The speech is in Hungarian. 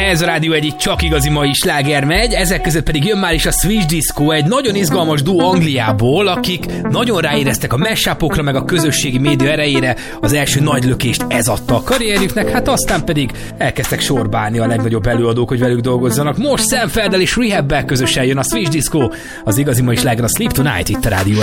ez a rádió egyik csak igazi mai sláger megy, ezek között pedig jön már is a Switch Disco, egy nagyon izgalmas duó Angliából, akik nagyon ráéreztek a mashup-okra, meg a közösségi média erejére, az első nagy lökést ez adta a karrierjüknek, hát aztán pedig elkezdtek sorbálni a legnagyobb előadók, hogy velük dolgozzanak. Most Sam Feldel és Rehab-bel közösen jön a Switch Disco, az igazi mai sláger, a Sleep Tonight itt a rádió.